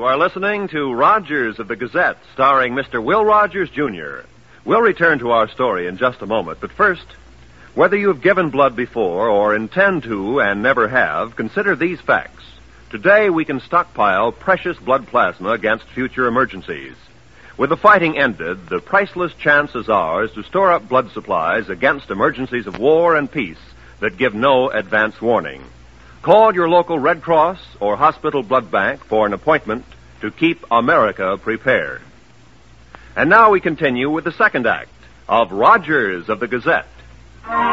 are listening to Rogers of the Gazette, starring Mr. Will Rogers, Jr. We'll return to our story in just a moment, but first, whether you've given blood before or intend to and never have, consider these facts. Today, we can stockpile precious blood plasma against future emergencies. With the fighting ended, the priceless chance is ours to store up blood supplies against emergencies of war and peace that give no advance warning. Call your local Red Cross or hospital blood bank for an appointment to keep America prepared. And now we continue with the second act of Rogers of the Gazette.